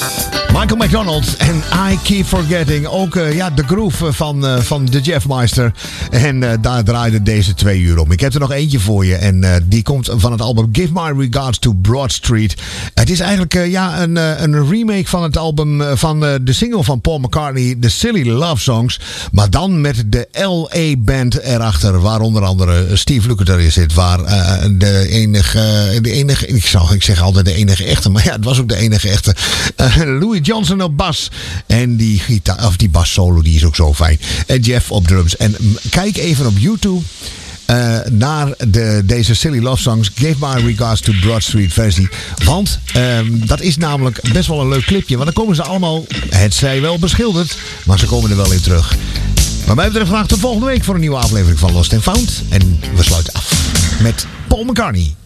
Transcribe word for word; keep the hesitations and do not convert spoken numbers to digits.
Michael McDonald en I Keep Forgetting. Ook uh, ja, de groove van, uh, van de Jeffmeister. En uh, daar draaide deze twee uur om. Ik heb er nog eentje voor je. En uh, die komt van het album Give My Regards to Broad Street. Het is eigenlijk uh, ja, een, uh, een remake van het album uh, van uh, de single van Paul McCartney, The Silly Love Songs. Maar dan met de L A Band erachter. Waar onder andere Steve Lukather in zit. Waar uh, de enige, de enige, ik, zou, ik zeg altijd de enige echte. Maar ja, het was ook de enige echte. Uh, Louis Johnson op bas. En die gitaar, of die bas solo, die is ook zo fijn. En Jeff op drums. En kijk even op YouTube uh, naar de, deze Silly Love Songs. Give My Regards to Broad Street versie. Want um, dat is namelijk best wel een leuk clipje. Want dan komen ze allemaal, het zij wel beschilderd, maar ze komen er wel in terug. Wat mij betreft graag tot volgende week voor een nieuwe aflevering van Lost and Found. En we sluiten af met Paul McCartney.